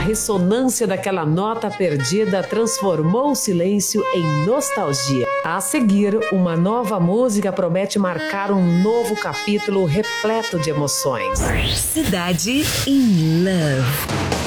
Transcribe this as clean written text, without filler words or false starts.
ressonância daquela nota perdida transformou o silêncio em nostalgia. A seguir, uma nova música promete marcar um novo capítulo repleto de emoções. Cidade in Love.